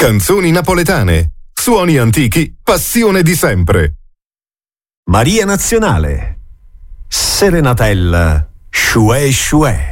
canzoni napoletane, suoni antichi, passione di sempre. Maria Nazionale, Serenatella, Shue Shue.